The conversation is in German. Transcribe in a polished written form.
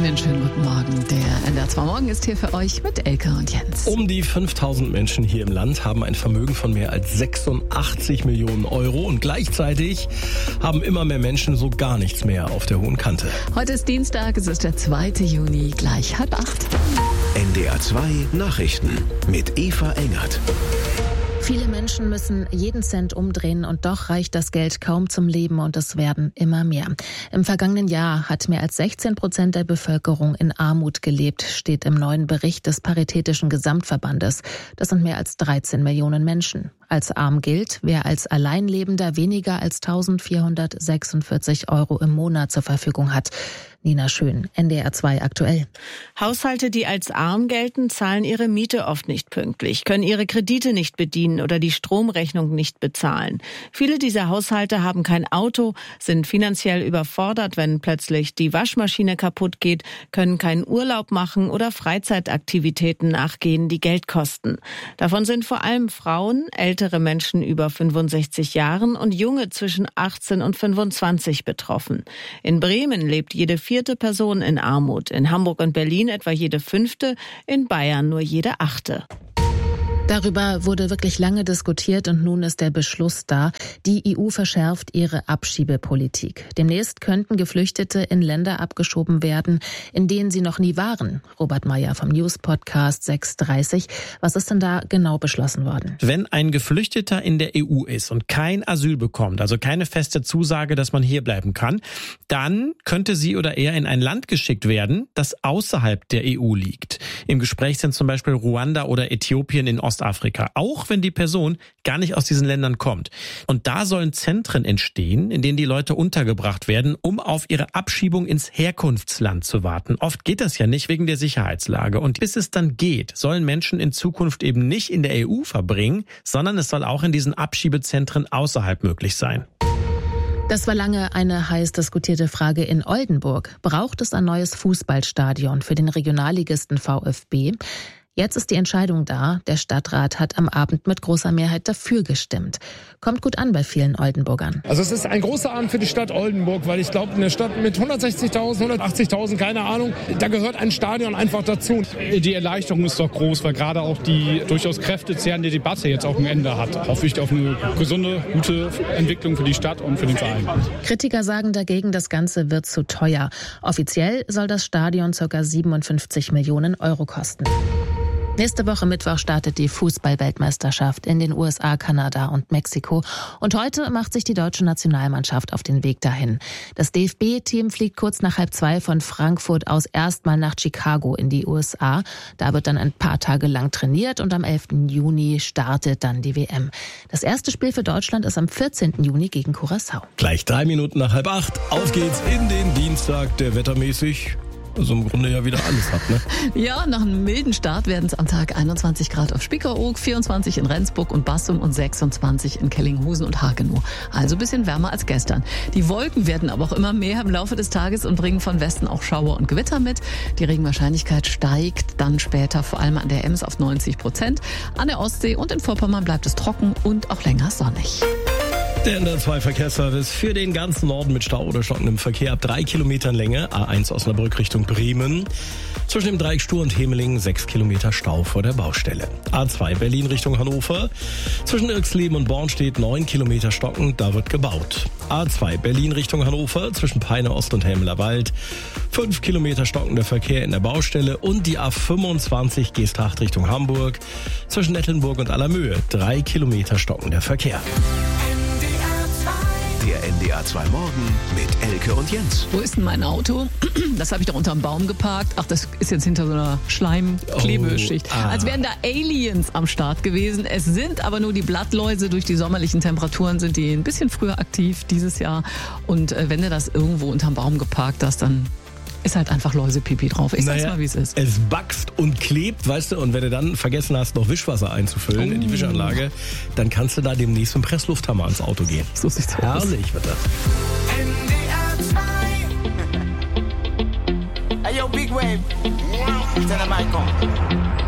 Einen schönen guten Morgen. Der NDR 2 Morgen ist hier für euch mit Elke und Jens. Um die 5000 Menschen hier im Land haben ein Vermögen von mehr als 86 Millionen Euro und gleichzeitig haben immer mehr Menschen so gar nichts mehr auf der hohen Kante. Heute ist Dienstag, es ist der 2. Juni, gleich 7:30. NDR 2 Nachrichten mit Eva Engert. Viele Menschen müssen jeden Cent umdrehen und doch reicht das Geld kaum zum Leben und es werden immer mehr. Im vergangenen Jahr hat mehr als 16% der Bevölkerung in Armut gelebt, steht im neuen Bericht des Paritätischen Gesamtverbandes. Das sind mehr als 13 Millionen Menschen. Als arm gilt, wer als Alleinlebender weniger als 1.446 Euro im Monat zur Verfügung hat. Nina Schön, NDR 2 aktuell. Haushalte, die als arm gelten, zahlen ihre Miete oft nicht pünktlich, können ihre Kredite nicht bedienen oder die Stromrechnung nicht bezahlen. Viele dieser Haushalte haben kein Auto, sind finanziell überfordert, wenn plötzlich die Waschmaschine kaputt geht, können keinen Urlaub machen oder Freizeitaktivitäten nachgehen, die Geld kosten. Davon sind vor allem Frauen, ältere Menschen über 65 Jahren und Junge zwischen 18 und 25 betroffen. In Bremen lebt jede 4. Person in Armut, in Hamburg und Berlin etwa jede 5., in Bayern nur jede 8. Darüber wurde wirklich lange diskutiert und nun ist der Beschluss da. Die EU verschärft ihre Abschiebepolitik. Demnächst könnten Geflüchtete in Länder abgeschoben werden, in denen sie noch nie waren. Robert Meyer vom News-Podcast 6:30. Was ist denn da genau beschlossen worden? Wenn ein Geflüchteter in der EU ist und kein Asyl bekommt, also keine feste Zusage, dass man hier bleiben kann, dann könnte sie oder er in ein Land geschickt werden, das außerhalb der EU liegt. Im Gespräch sind zum Beispiel Ruanda oder Äthiopien in Ostafrika, auch wenn die Person gar nicht aus diesen Ländern kommt. Und da sollen Zentren entstehen, in denen die Leute untergebracht werden, um auf ihre Abschiebung ins Herkunftsland zu warten. Oft geht das ja nicht wegen der Sicherheitslage. Und bis es dann geht, sollen Menschen in Zukunft eben nicht in der EU verbringen, sondern es soll auch in diesen Abschiebezentren außerhalb möglich sein. Das war lange eine heiß diskutierte Frage in Oldenburg. Braucht es ein neues Fußballstadion für den Regionalligisten VfB? Jetzt ist die Entscheidung da. Der Stadtrat hat am Abend mit großer Mehrheit dafür gestimmt. Kommt gut an bei vielen Oldenburgern. Also es ist ein großer Abend für die Stadt Oldenburg, weil ich glaube, eine Stadt mit 160.000, 180.000, keine Ahnung, da gehört ein Stadion einfach dazu. Die Erleichterung ist doch groß, weil gerade auch die durchaus kräftezehrende Debatte jetzt auch ein Ende hat. Hoffe ich auf eine gesunde, gute Entwicklung für die Stadt und für den Verein. Kritiker sagen dagegen, das Ganze wird zu teuer. Offiziell soll das Stadion ca. 57 Millionen Euro kosten. Nächste Woche Mittwoch startet die Fußball-Weltmeisterschaft in den USA, Kanada und Mexiko. Und heute macht sich die deutsche Nationalmannschaft auf den Weg dahin. Das DFB-Team fliegt kurz nach 1:30 von Frankfurt aus erstmal nach Chicago in die USA. Da wird dann ein paar Tage lang trainiert und am 11. Juni startet dann die WM. Das erste Spiel für Deutschland ist am 14. Juni gegen Curaçao. Gleich 3 Minuten nach 7:30. Auf geht's in den Dienstag, der wettermäßig also im Grunde ja wieder alles hat, ne? Ja, nach einem milden Start werden es am Tag 21 Grad auf Spiekeroog, 24 in Rendsburg und Bassum und 26 in Kellinghusen und Hagenow. Also ein bisschen wärmer als gestern. Die Wolken werden aber auch immer mehr im Laufe des Tages und bringen von Westen auch Schauer und Gewitter mit. Die Regenwahrscheinlichkeit steigt dann später vor allem an der Ems auf 90%. An der Ostsee und in Vorpommern bleibt es trocken und auch länger sonnig. Der NDR 2 Verkehrsservice für den ganzen Norden mit Stau oder stockendem Verkehr ab 3 Kilometern Länge. A1 Osnabrück Richtung Bremen. Zwischen dem Dreieck Stur und Hemeling 6 Kilometer Stau vor der Baustelle. A2 Berlin Richtung Hannover. Zwischen Irxleben und Bornstedt 9 Kilometer stockend, da wird gebaut. A2 Berlin Richtung Hannover. Zwischen Peine Ost und Helmler Wald 5 Kilometer stockender Verkehr in der Baustelle. Und die A25 Geesthacht Richtung Hamburg. Zwischen Nettelnburg und Allermöhe 3 Kilometer stockender Verkehr. Der NDR 2 Morgen mit Elke und Jens. Wo ist denn mein Auto? Das habe ich doch unterm Baum geparkt. Ach, das ist jetzt hinter so einer Schleimklebeschicht. Als wären da Aliens am Start gewesen. Es sind aber nur die Blattläuse. Durch die sommerlichen Temperaturen sind die ein bisschen früher aktiv dieses Jahr. Und wenn du das irgendwo unterm Baum geparkt hast, dann ist halt einfach Läusepipi drauf. Ich sag's mal, wie es ist. Es backst und klebt, weißt du, und wenn du dann vergessen hast, noch Wischwasser einzufüllen in die Wischanlage, dann kannst du da demnächst mit dem Presslufthammer ans Auto gehen. So sieht's aus. Herrlich wird das. NDR 2. Hey, yo, Big Wave. Tell them I come.